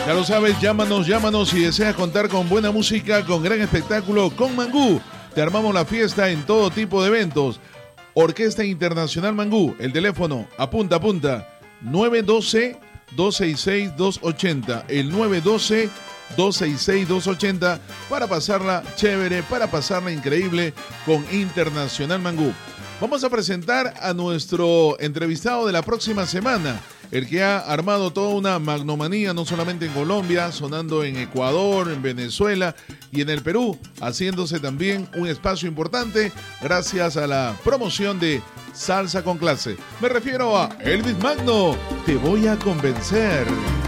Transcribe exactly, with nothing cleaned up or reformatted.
Ya lo sabes, llámanos, llámanos si deseas contar con buena música, con gran espectáculo, con Mangú. Te armamos la fiesta en todo tipo de eventos. Orquesta Internacional Mangú, el teléfono, apunta, apunta, nueve uno dos, dos seis seis, dos ocho cero, el nueve uno dos, dos seis seis, dos ocho cero, para pasarla chévere, para pasarla increíble con Internacional Mangú. Vamos a presentar a nuestro entrevistado de la próxima semana, el que ha armado toda una magnomanía, no solamente en Colombia, sonando en Ecuador, en Venezuela y en el Perú, haciéndose también un espacio importante gracias a la promoción de Salsa con Clase. Me refiero a Elvis Magno, te voy a convencer.